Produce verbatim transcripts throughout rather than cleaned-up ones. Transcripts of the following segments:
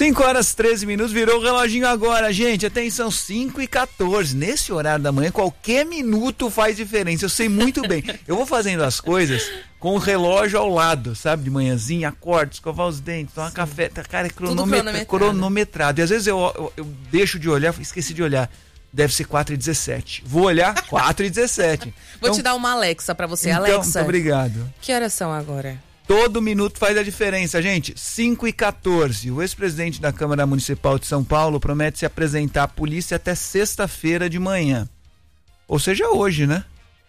cinco horas, treze minutos, virou o reloginho agora, gente, atenção, cinco e quatorze, nesse horário da manhã, qualquer minuto faz diferença, eu sei muito bem, eu vou fazendo as coisas com o relógio ao lado, sabe, de manhãzinha, acordo, escovar os dentes, tomar café, cara, é cronometra, cronometrado. cronometrado, e às vezes eu, eu, eu deixo de olhar, esqueci de olhar, deve ser quatro e dezessete, vou olhar, quatro e dezessete. Vou então, te dar uma Alexa pra você, então, Alexa. Muito obrigado. Que horas são agora? Todo minuto faz a diferença, gente. cinco e quatorze. O ex-presidente da Câmara Municipal de São Paulo promete se apresentar à polícia até sexta-feira de manhã. Ou seja, hoje, né?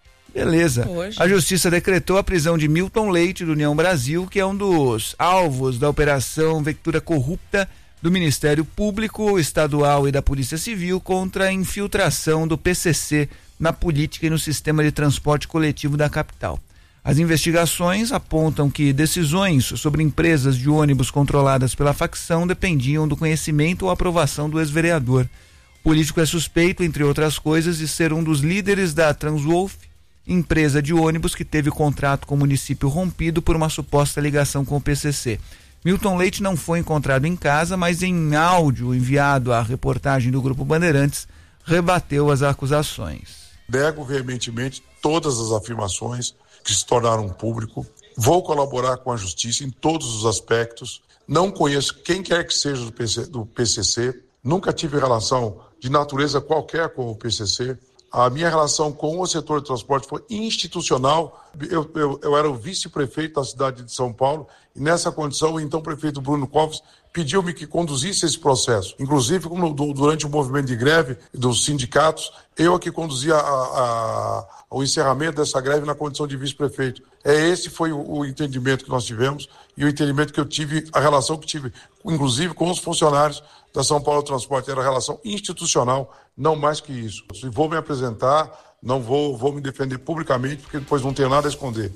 Beleza. Hoje. A Justiça decretou a prisão de Milton Leite, do União Brasil, que é um dos alvos da Operação Vectura Corrupta do Ministério Público Estadual e da Polícia Civil contra a infiltração do P C C na política e no sistema de transporte coletivo da capital. As investigações apontam que decisões sobre empresas de ônibus controladas pela facção dependiam do conhecimento ou aprovação do ex-vereador. O político é suspeito, entre outras coisas, de ser um dos líderes da Transwolf, empresa de ônibus que teve o contrato com o município rompido por uma suposta ligação com o P C C. Milton Leite não foi encontrado em casa, mas em áudio enviado à reportagem do Grupo Bandeirantes, rebateu as acusações. Nego veementemente todas as afirmações que se tornaram público. Vou colaborar com a justiça em todos os aspectos. Não conheço quem quer que seja do, P C, do P C C. Nunca tive relação de natureza qualquer com o P C C. A minha relação com o setor de transporte foi institucional. Eu, eu, eu era o vice-prefeito da cidade de São Paulo e nessa condição o então prefeito Bruno Covas pediu-me que conduzisse esse processo. Inclusive, como durante o movimento de greve dos sindicatos, eu é que conduzia a, a, o encerramento dessa greve na condição de vice-prefeito. É, esse foi o, o entendimento que nós tivemos e o entendimento que eu tive, a relação que tive, inclusive com os funcionários da São Paulo Transporte, era relação institucional, não mais que isso. Se vou me apresentar, não vou, vou me defender publicamente, porque depois não tenho nada a esconder.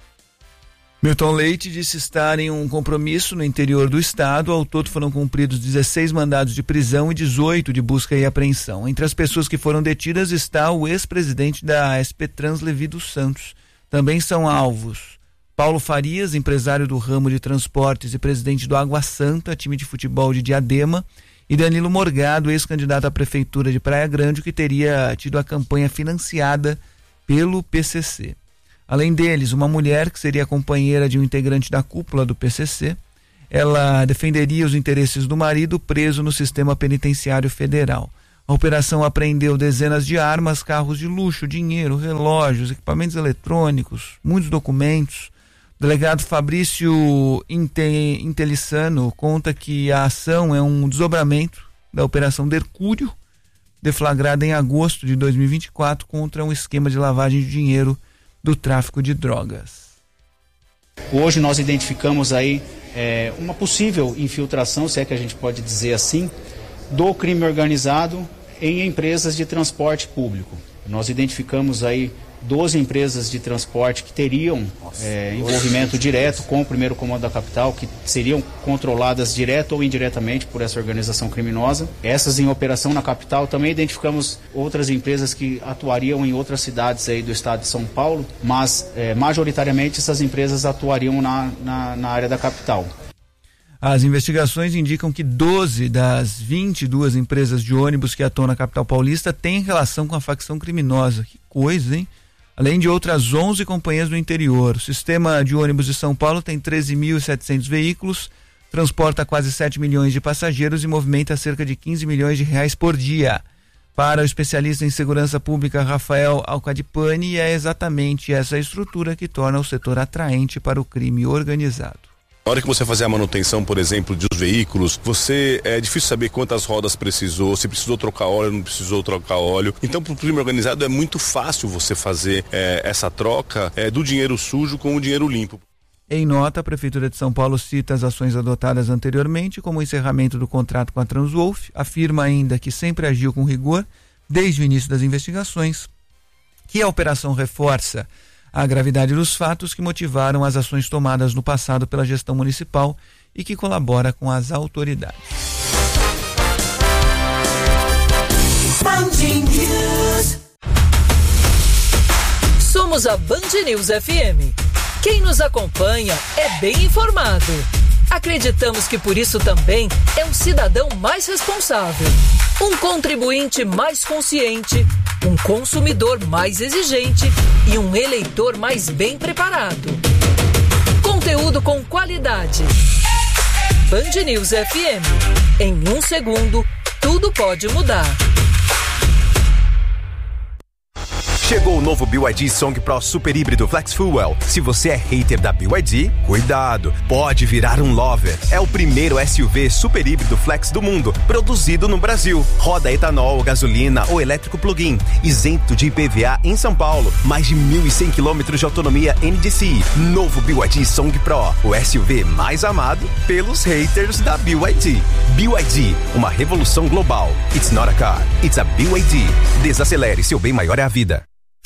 Milton Leite disse estar em um compromisso no interior do estado. Ao todo foram cumpridos dezesseis mandados de prisão e dezoito de busca e apreensão. Entre as pessoas que foram detidas está o ex-presidente da S P Trans, Levi dos Santos. Também são alvos Paulo Farias, empresário do ramo de transportes e presidente do Água Santa, time de futebol de Diadema, e Danilo Morgado, ex-candidato à prefeitura de Praia Grande, que teria tido a campanha financiada pelo P C C. Além deles, uma mulher que seria companheira de um integrante da cúpula do P C C. Ela defenderia os interesses do marido preso no sistema penitenciário federal. A operação apreendeu dezenas de armas, carros de luxo, dinheiro, relógios, equipamentos eletrônicos, muitos documentos. O delegado Fabrício Intelissano conta que a ação é um desdobramento da Operação Dercúrio, deflagrada em agosto de dois mil e vinte e quatro contra um esquema de lavagem de dinheiro do tráfico de drogas. Hoje nós identificamos aí é, uma possível infiltração, se é que a gente pode dizer assim, do crime organizado em empresas de transporte público. Nós identificamos aí doze empresas de transporte que teriam é, envolvimento direto com o primeiro comando da capital, que seriam controladas direto ou indiretamente por essa organização criminosa. Essas em operação na capital. Também identificamos outras empresas que atuariam em outras cidades aí do estado de São Paulo, mas é, majoritariamente essas empresas atuariam na, na, na área da capital. As investigações indicam que doze das vinte e duas empresas de ônibus que atuam na capital paulista têm relação com a facção criminosa. Que coisa, hein? Além de outras onze companhias do interior. O sistema de ônibus de São Paulo tem treze mil e setecentos veículos, transporta quase sete milhões de passageiros e movimenta cerca de quinze milhões de reais por dia. Para o especialista em segurança pública Rafael Alcadipani, é exatamente essa estrutura que torna o setor atraente para o crime organizado. Na hora que você fazer a manutenção, por exemplo, dos veículos, você é difícil saber quantas rodas precisou, se precisou trocar óleo, não precisou trocar óleo. Então, para o crime organizado é muito fácil você fazer é, essa troca é, do dinheiro sujo com o dinheiro limpo. Em nota, a Prefeitura de São Paulo cita as ações adotadas anteriormente, como o encerramento do contrato com a Transwolf, afirma ainda que sempre agiu com rigor desde o início das investigações, que a operação reforça a gravidade dos fatos que motivaram as ações tomadas no passado pela gestão municipal e que colabora com as autoridades. Somos a Band News F M. Quem nos acompanha é bem informado. Acreditamos que por isso também é um cidadão mais responsável, um contribuinte mais consciente, um consumidor mais exigente e um eleitor mais bem preparado. Conteúdo com qualidade. Band News F M. Em um segundo, tudo pode mudar. Chegou o novo B Y D Song Pro Super Híbrido Flex Fuel. Se você é hater da B Y D, cuidado, pode virar um lover. É o primeiro S U V super híbrido flex do mundo, produzido no Brasil. Roda etanol, gasolina ou elétrico plug-in, isento de I P V A em São Paulo. Mais de mil e cem quilômetros de autonomia N D C I. Novo B Y D Song Pro, o S U V mais amado pelos haters da B Y D. B Y D, uma revolução global. It's not a car, it's a B Y D. Desacelere, seu bem maior é a vida.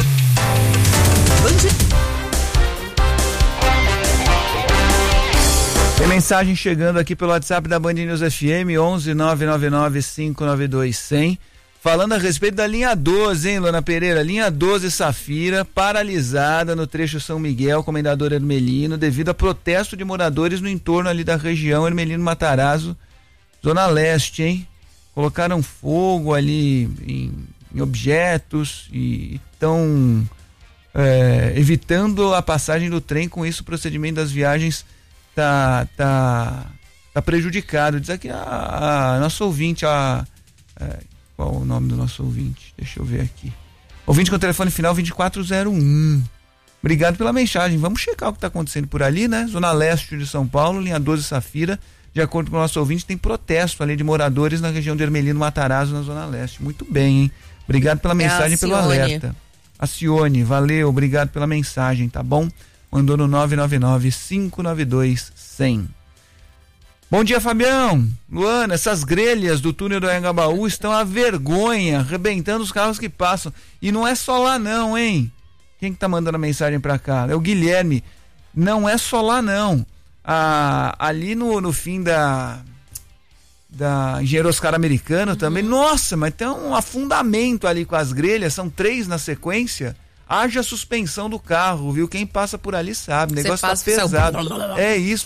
Tem mensagem chegando aqui pelo WhatsApp da Band News F M, onze nove nove nove cinco nove dois zero zero, falando a respeito da linha doze, hein, Luana Pereira? Linha doze Safira, paralisada no trecho São Miguel, Comendador Hermelino, devido a protesto de moradores no entorno ali da região Hermelino Matarazzo, Zona Leste, hein? Colocaram fogo ali em, em objetos e estão é, evitando a passagem do trem. Com isso, o procedimento das viagens tá, tá, tá prejudicado. Diz aqui a, a nossa ouvinte, a, a, qual o nome do nosso ouvinte? Deixa eu ver aqui. Ouvinte com o telefone final vinte e quatro zero um. Obrigado pela mensagem. Vamos checar o que está acontecendo por ali, né? Zona Leste de São Paulo, linha doze Safira. De acordo com o nosso ouvinte, tem protesto ali de moradores na região de Hermelino Matarazzo, na Zona Leste. Muito bem, hein? Obrigado pela mensagem e pelo alerta. A Cione, valeu, obrigado pela mensagem, tá bom? Mandou no nove nove nove cinco nove dois zero zero. Bom dia, Fabião. Luana, essas grelhas do túnel do Anhangabaú estão a vergonha, arrebentando os carros que passam. E não é só lá não, hein? Quem que tá mandando a mensagem pra cá? É o Guilherme. Não é só lá não. Ah, ali no, no fim da... da Engenheiro Oscar Americano, uhum, também, nossa, mas tem um afundamento ali com as grelhas, são três na sequência, haja suspensão do carro, viu? Quem passa por ali sabe, o negócio tá pesado. É isso.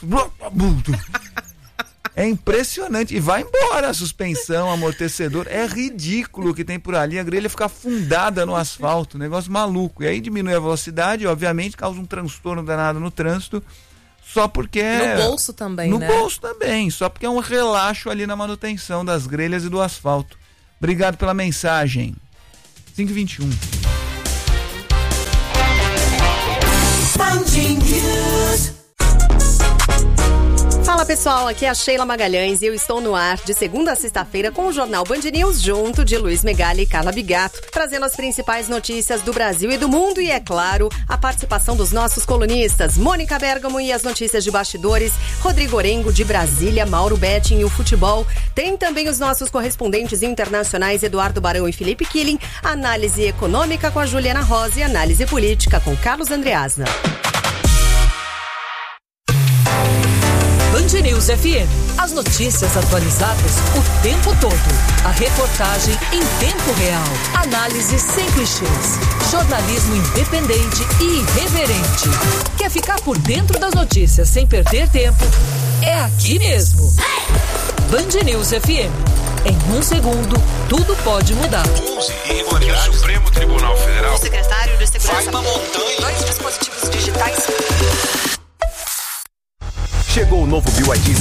É impressionante. E vai embora a suspensão, amortecedor. É ridículo o que tem por ali. A grelha fica afundada no asfalto, negócio maluco. E aí diminui a velocidade, obviamente, causa um transtorno danado no trânsito. Só porque é... No bolso também, no né? No bolso também, só porque é um relaxo ali na manutenção das grelhas e do asfalto. Obrigado pela mensagem. cinco e vinte e um. Fala pessoal, aqui é a Sheila Magalhães e eu estou no ar de segunda a sexta-feira com o Jornal Band News junto de Luiz Megali e Carla Bigato, trazendo as principais notícias do Brasil e do mundo e, é claro, a participação dos nossos colunistas, Mônica Bergamo e as notícias de bastidores, Rodrigo Orengo de Brasília, Mauro Betting e o futebol. Tem também os nossos correspondentes internacionais Eduardo Barão e Felipe Killing, análise econômica com a Juliana Rosa e análise política com Carlos Andreasna. Band News F M. As notícias atualizadas o tempo todo. A reportagem em tempo real. Análise sem clichês. Jornalismo independente e irreverente. Quer ficar por dentro das notícias sem perder tempo? É aqui mesmo. Band News F M. Em um segundo, tudo pode mudar. onze irregularidades. O Supremo Tribunal Federal. O secretário de Segurança. Vai uma montanha. Dois dispositivos digitais. Chegou o novo B Y D.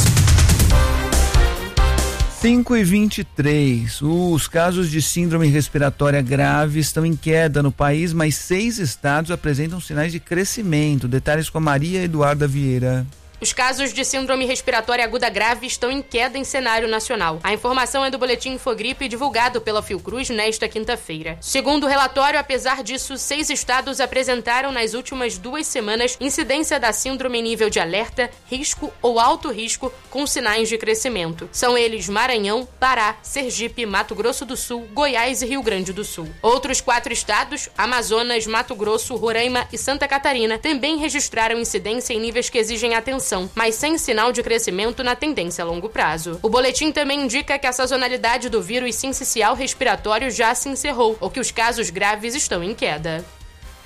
cinco e vinte e três. Os casos de síndrome respiratória grave estão em queda no país, mas seis estados apresentam sinais de crescimento. Detalhes com a Maria Eduarda Vieira. Os casos de síndrome respiratória aguda grave estão em queda em cenário nacional. A informação é do boletim Infogripe divulgado pela Fiocruz nesta quinta-feira. Segundo o relatório, apesar disso, seis estados apresentaram nas últimas duas semanas incidência da síndrome em nível de alerta, risco ou alto risco com sinais de crescimento. São eles Maranhão, Pará, Sergipe, Mato Grosso do Sul, Goiás e Rio Grande do Sul. Outros quatro estados, Amazonas, Mato Grosso, Roraima e Santa Catarina, também registraram incidência em níveis que exigem atenção, mas sem sinal de crescimento na tendência a longo prazo. O boletim também indica que a sazonalidade do vírus sincicial respiratório já se encerrou, ou que os casos graves estão em queda.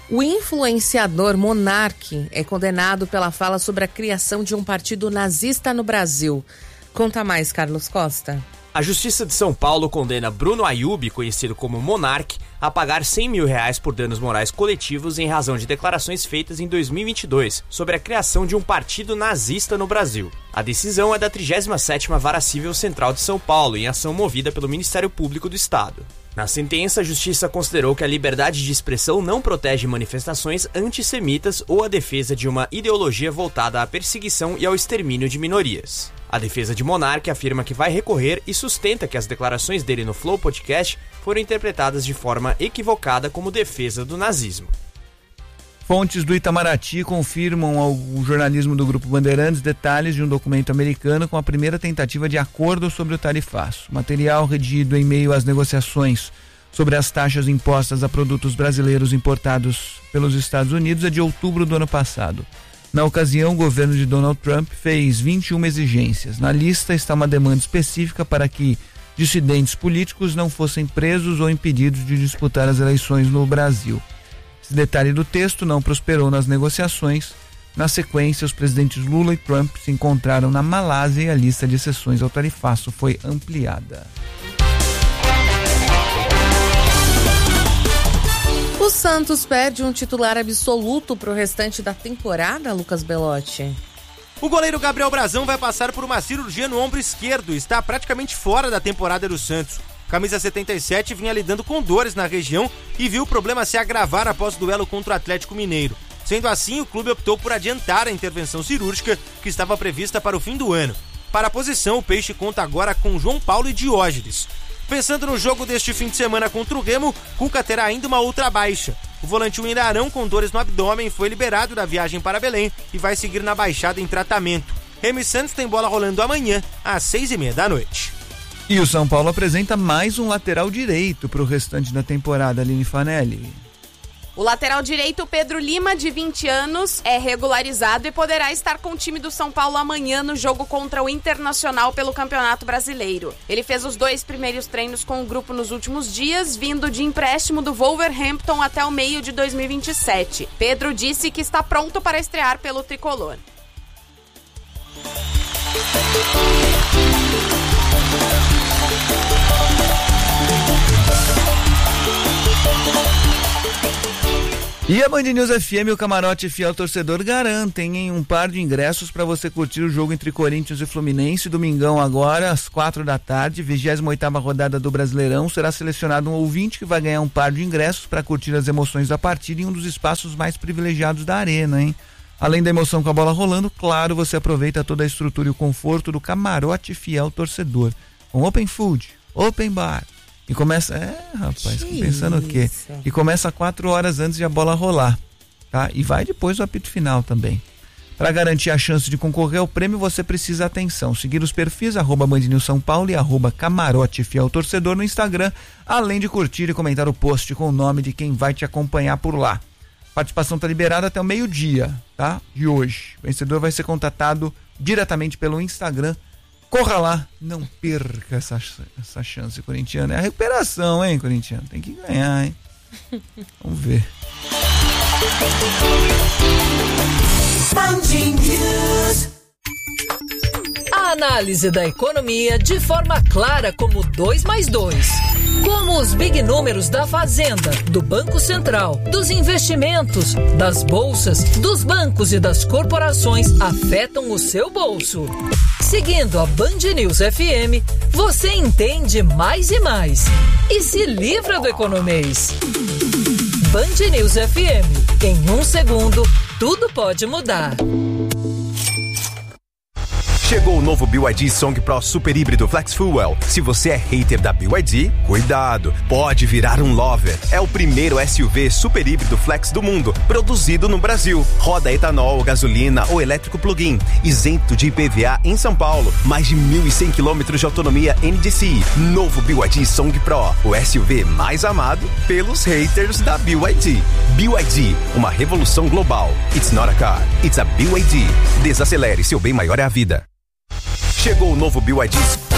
O influenciador Monark é condenado pela fala sobre a criação de um partido nazista no Brasil. Conta mais, Carlos Costa. A Justiça de São Paulo condena Bruno Ayub, conhecido como Monark, a pagar cem mil reais por danos morais coletivos em razão de declarações feitas em dois mil e vinte e dois sobre a criação de um partido nazista no Brasil. A decisão é da trigésima sétima Vara Civil Central de São Paulo, em ação movida pelo Ministério Público do Estado. Na sentença, a Justiça considerou que a liberdade de expressão não protege manifestações antissemitas ou a defesa de uma ideologia voltada à perseguição e ao extermínio de minorias. A defesa de Monark afirma que vai recorrer e sustenta que as declarações dele no Flow Podcast foram interpretadas de forma equivocada como defesa do nazismo. Fontes do Itamaraty confirmam ao jornalismo do Grupo Bandeirantes detalhes de um documento americano com a primeira tentativa de acordo sobre o tarifaço. Material redigido em meio às negociações sobre as taxas impostas a produtos brasileiros importados pelos Estados Unidos é de outubro do ano passado. Na ocasião, o governo de Donald Trump fez vinte e uma exigências. Na lista está uma demanda específica para que dissidentes políticos não fossem presos ou impedidos de disputar as eleições no Brasil. Esse detalhe do texto não prosperou nas negociações. Na sequência, os presidentes Lula e Trump se encontraram na Malásia e a lista de exceções ao tarifaço foi ampliada. O Santos perde um titular absoluto para o restante da temporada, Lucas Belotti. O goleiro Gabriel Brazão vai passar por uma cirurgia no ombro esquerdo e está praticamente fora da temporada do Santos. Camisa setenta e sete vinha lidando com dores na região e viu o problema se agravar após o duelo contra o Atlético Mineiro. Sendo assim, o clube optou por adiantar a intervenção cirúrgica que estava prevista para o fim do ano. Para a posição, o Peixe conta agora com João Paulo e Diógenes. Pensando no jogo deste fim de semana contra o Remo, Cuca terá ainda uma outra baixa. O volante Willian Arão, com dores no abdômen, foi liberado da viagem para Belém e vai seguir na Baixada em tratamento. Remo e Santos tem bola rolando amanhã, às seis e meia da noite. E o São Paulo apresenta mais um lateral direito para o restante da temporada, Aline Fanelli. O lateral direito Pedro Lima, de vinte anos, é regularizado e poderá estar com o time do São Paulo amanhã no jogo contra o Internacional pelo Campeonato Brasileiro. Ele fez os dois primeiros treinos com o grupo nos últimos dias, vindo de empréstimo do Wolverhampton até o meio de dois mil e vinte e sete. Pedro disse que está pronto para estrear pelo tricolor. E a Band News F M e o Camarote Fiel Torcedor garantem em um par de ingressos para você curtir o jogo entre Corinthians e Fluminense. Domingão agora, às quatro da tarde, vigésima oitava rodada do Brasileirão. Será selecionado um ouvinte que vai ganhar um par de ingressos para curtir as emoções da partida em um dos espaços mais privilegiados da arena, hein? Além da emoção com a bola rolando, claro, você aproveita toda a estrutura e o conforto do Camarote Fiel Torcedor. Com Open Food, Open Bar. E começa, é rapaz, que pensando o quê? E começa quatro horas antes de a bola rolar, tá? E vai depois do apito final também. Para garantir a chance de concorrer ao prêmio, você precisa atenção. Seguir os perfis, arroba Band News São Paulo e arroba Camarote Fiel Torcedor no Instagram, além de curtir e comentar o post com o nome de quem vai te acompanhar por lá. Participação está liberada até o meio-dia, tá? De hoje. O vencedor vai ser contatado diretamente pelo Instagram. Corra lá, não perca essa, essa chance, corintiano. É a recuperação, hein, corintiano? Tem que ganhar, hein? Vamos ver. A análise da economia de forma clara como dois mais dois. Como os big números da Fazenda, do Banco Central, dos investimentos, das bolsas, dos bancos e das corporações afetam o seu bolso. Seguindo a Band News F M, você entende mais e mais. E se livra do economês. Band News F M. Em um segundo, tudo pode mudar. Chegou o novo B Y D Song Pro Super Híbrido Flex Fuel. Se você é hater da B Y D, cuidado, pode virar um lover. É o primeiro S U V super híbrido flex do mundo, produzido no Brasil. Roda etanol, gasolina ou elétrico plug-in, isento de I P V A em São Paulo. Mais de mil e cem quilômetros de autonomia N D C I. Novo B Y D Song Pro, o S U V mais amado pelos haters da B Y D. B Y D, uma revolução global. It's not a car, it's a B Y D. Desacelere, seu bem maior é a vida. Chegou o novo B Y D